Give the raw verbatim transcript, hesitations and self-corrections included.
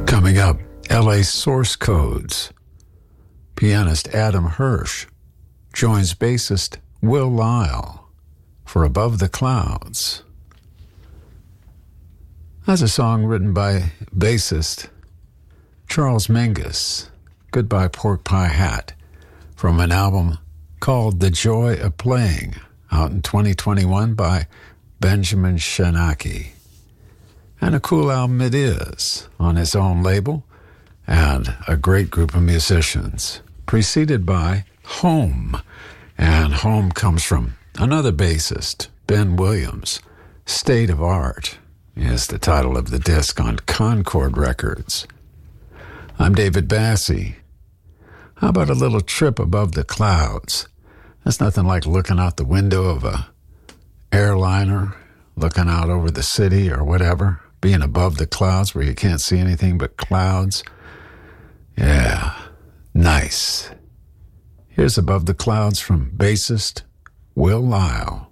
Coming up, L A Source Codes. Pianist Adam Hirsch joins bassist Will Lyle for Above the Clouds. That's a song written by bassist Charles Mingus, Goodbye Pork Pie Hat, from an album called The Joy of Playing, out in twenty twenty-one by Benjamin Shanaki. And a cool album it is, on his own label, and a great group of musicians, preceded by Home. And Home comes from another bassist, Ben Williams. State of Art is the title of the disc on Concord Records. I'm David Bassey. How about a little trip above the clouds? That's nothing like looking out the window of a airliner, looking out over the city or whatever, being above the clouds where you can't see anything but clouds. Yeah, nice. Here's Above the Clouds from bassist Will Lyle.